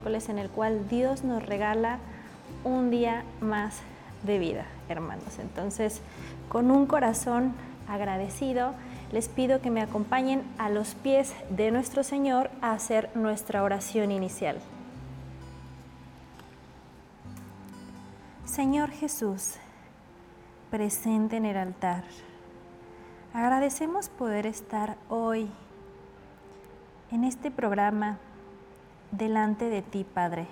En el cual Dios nos regala un día más de vida, hermanos. Entonces, con un corazón agradecido, les pido que me acompañen a los pies de nuestro Señor a hacer nuestra oración inicial. Señor Jesús, presente en el altar, agradecemos poder estar hoy en este programa delante de ti, Padre.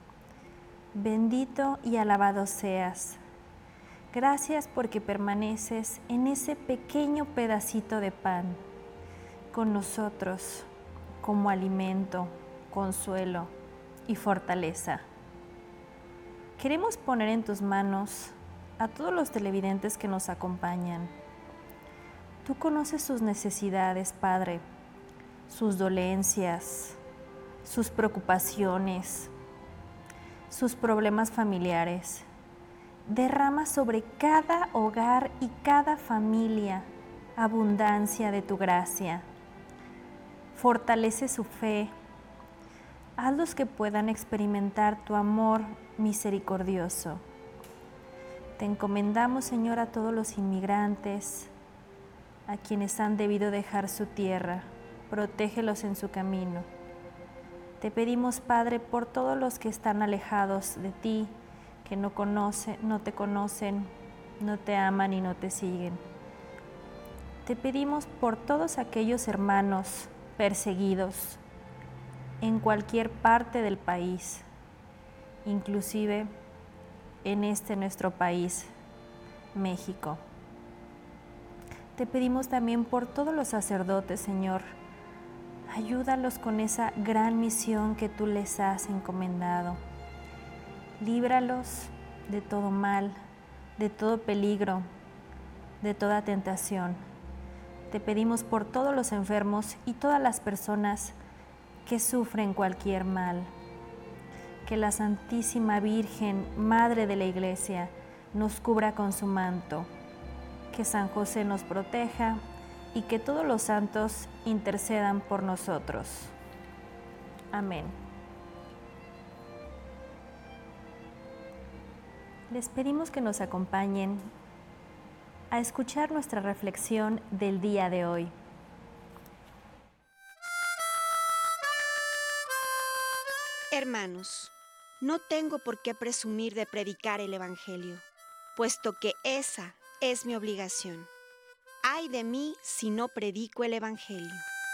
Bendito y alabado seas. Gracias porque permaneces en ese pequeño pedacito de pan con nosotros como alimento, consuelo y fortaleza. Queremos poner en tus manos a todos los televidentes que nos acompañan. Tú conoces sus necesidades, Padre, sus dolencias, sus preocupaciones, sus problemas familiares. Derrama sobre cada hogar y cada familia abundancia de tu gracia. Fortalece su fe. Hazlos que puedan experimentar tu amor misericordioso. Te encomendamos, Señor, a todos los inmigrantes, a quienes han debido dejar su tierra. Protégelos en su camino. Te pedimos, Padre, por todos los que están alejados de ti, que no te conocen, no te aman y no te siguen. Te pedimos por todos aquellos hermanos perseguidos en cualquier parte del país, inclusive en nuestro país, México. Te pedimos también por todos los sacerdotes, Señor. Ayúdalos con esa gran misión que tú les has encomendado. Líbralos de todo mal, de todo peligro, de toda tentación. Te pedimos por todos los enfermos y todas las personas que sufren cualquier mal. Que la Santísima Virgen, Madre de la Iglesia, nos cubra con su manto. Que San José nos proteja y que todos los santos intercedan por nosotros. Amén. Les pedimos que nos acompañen a escuchar nuestra reflexión del día de hoy. Hermanos, no tengo por qué presumir de predicar el Evangelio, puesto que esa es mi obligación. ¡Ay de mí si no predico el Evangelio!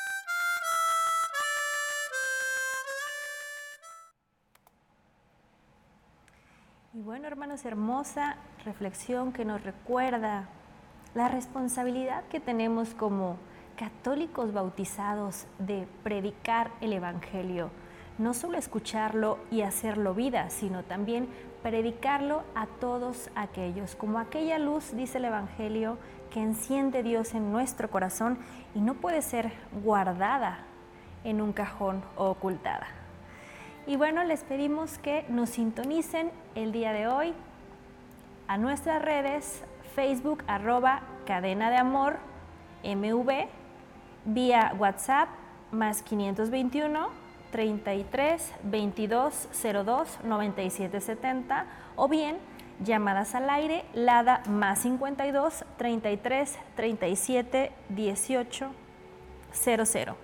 Y bueno, hermanos, hermosa reflexión que nos recuerda la responsabilidad que tenemos como católicos bautizados de predicar el Evangelio. No solo escucharlo y hacerlo vida, sino también predicarlo a todos aquellos, como aquella luz, dice el Evangelio, que enciende Dios en nuestro corazón y no puede ser guardada en un cajón o ocultada. Y bueno, les pedimos que nos sintonicen el día de hoy a nuestras redes Facebook @Cadena de Amor MV, vía WhatsApp más 521 33 22 02 97 70 o bien llamadas al aire LADA más 52 33 37 18 00.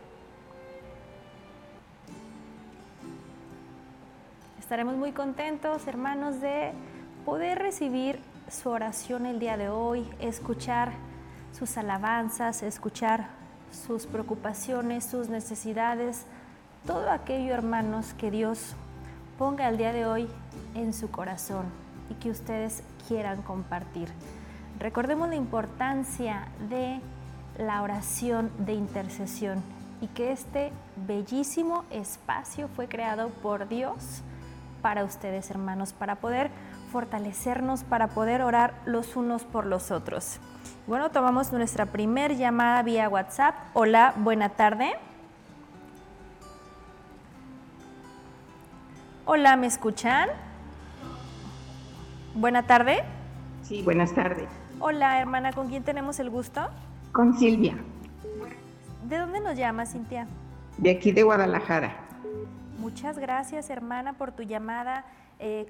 Estaremos muy contentos, hermanos, de poder recibir su oración el día de hoy, escuchar sus alabanzas, escuchar sus preocupaciones, sus necesidades, todo aquello, hermanos, que Dios ponga el día de hoy en su corazón y que ustedes quieran compartir. Recordemos la importancia de la oración de intercesión y que este bellísimo espacio fue creado por Dios para ustedes, hermanos, para poder fortalecernos, para poder orar los unos por los otros. Bueno, tomamos nuestra primer llamada vía WhatsApp. Hola, buena tarde. Hola, ¿me escuchan? Buena tarde. Sí, buenas tardes. Hola, hermana, ¿con quién tenemos el gusto? Con Silvia. ¿De dónde nos llama, Cintia? De aquí de Guadalajara. Muchas gracias, hermana, por tu llamada.